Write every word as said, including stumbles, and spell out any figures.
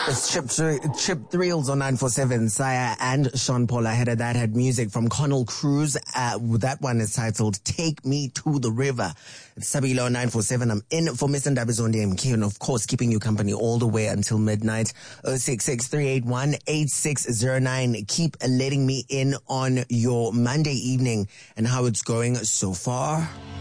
It's Chip, Chip Thrills on nine four seven. Saya and Sean Paul ahead of that had music from Connell Cruz. Uh, that one is titled Take Me to the River. It's Sabilo on nine four seven. I'm in for Mister Ndabizondi M K, and of course keeping you company all the way until midnight. oh six six, three eight one, eight six zero nine. Keep letting me in on your Monday evening and how it's going so far.